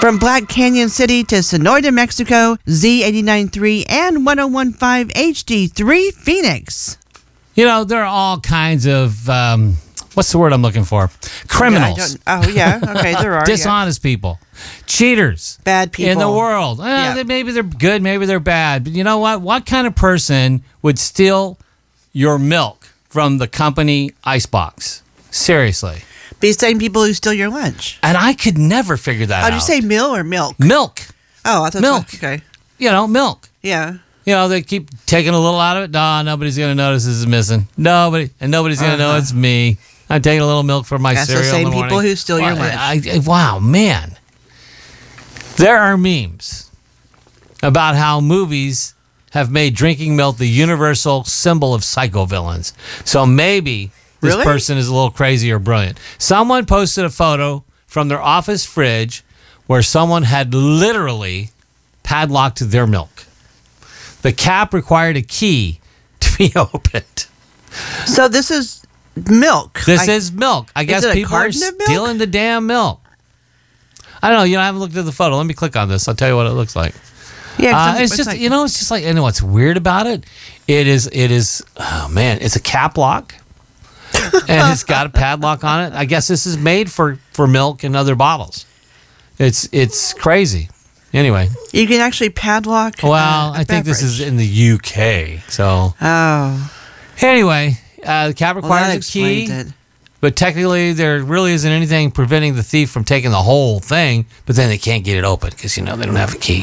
From Black Canyon City to Sonoyta, Mexico, Z89.3 and 101.5 HD3 Phoenix. You know, there are all kinds of, what's the word I'm looking for? Criminals. Okay, there are. Dishonest people. Cheaters. Bad people. In the world. Maybe they're good, maybe they're bad. But you know what? What kind of person would steal your milk from the company Icebox? Seriously. The same people who steal your lunch. And I could never figure that out. How'd you say mill or milk? Milk. Oh, I thought milk. Okay. You know, milk. Yeah. You know, they keep taking a little out of it. No, nobody's going to notice this is missing. Nobody's going to know it's me. I'm taking a little milk from my cereal. That's the same in the people morning. who steal your lunch. Wow, man. There are memes about how movies have made drinking milk the universal symbol of psychovillains. So maybe this person is a little crazy or brilliant. Someone posted a photo from their office fridge where someone had literally padlocked their milk. The cap required a key to be opened. So this is milk. This is milk. I guess people are stealing the damn milk. I don't know. You know, I haven't looked at the photo. Let me click on this. I'll tell you what it looks like. Yeah, it's just, you know, it's just like, you know what's weird about it? It is, oh man, it's a cap lock. And it's got a padlock on it. I guess this is made for milk and other bottles. It's crazy. Anyway. You can actually padlock. Well, I think this is in the UK. So. Oh. Anyway, the cap requires a key. But technically, there really isn't anything preventing the thief from taking the whole thing. But then they can't get it open because, you know, they don't have a key.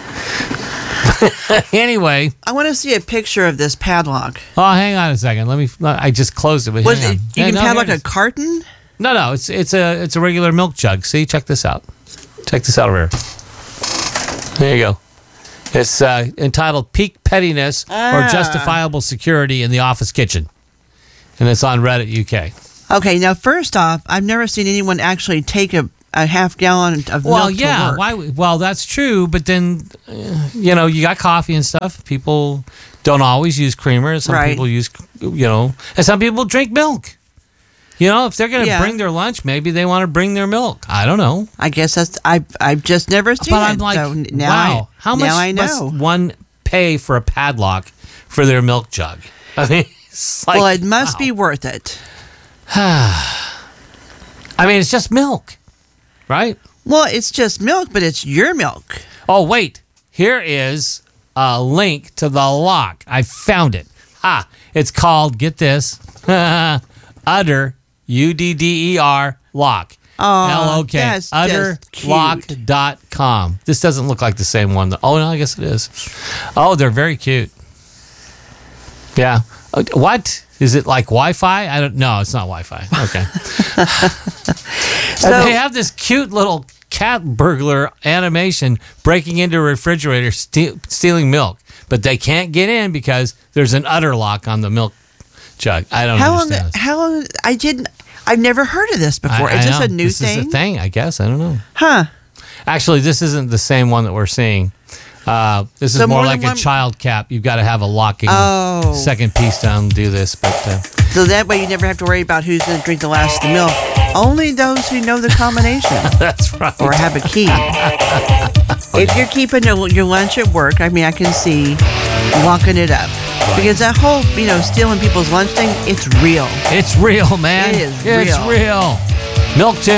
Anyway, I want to see a picture of this padlock. Oh, hang on a second. I just closed it. But hang on. You can padlock a carton? No. It's a regular milk jug. See, check this out. Check this out over here. There you go. It's entitled "Peak Pettiness or Justifiable Security in the Office Kitchen," and it's on Reddit UK. Okay, now first off, I've never seen anyone actually take a half gallon of milk to work. Well, that's true, but then, you know, you got coffee and stuff. People don't always use creamer. Some people use, you know, and some people drink milk. You know, if they're going to bring their lunch, maybe they want to bring their milk. I don't know. I guess that's, I've just never seen it. But I'm like, so now wow, how much must one pay for a padlock for their milk jug? I mean, it's like, well, it must be worth it. I mean, it's just milk. Right? Well, it's just milk, but it's your milk. Oh, wait. Here is a link to the lock. I found it. It's called, get this, Udder, UDDER, lock. L-O-K. Udderlock.com. This doesn't look like the same one. Oh, no, I guess it is. Oh, they're very cute. Yeah. What? Is it like Wi-Fi? I don't know. It's not Wi-Fi. Okay. So they have this cute little cat burglar animation breaking into a refrigerator, stealing milk. But they can't get in because there's an udder lock on the milk jug. I don't understand. How long? I've never heard of this before. Is this a new thing? This is a thing, I guess. I don't know. Huh. Actually, this isn't the same one that we're seeing. This is more like a child cap. You've got to have a locking second piece to undo this. But so that way you never have to worry about who's going to drink the last of the milk. Only those who know the combination. That's right. Or have a key. If you're keeping your lunch at work, I mean, I can see locking it up. Right. Because that whole, stealing people's lunch thing, it's real. It's real, man. It is real. It's real. Milk too.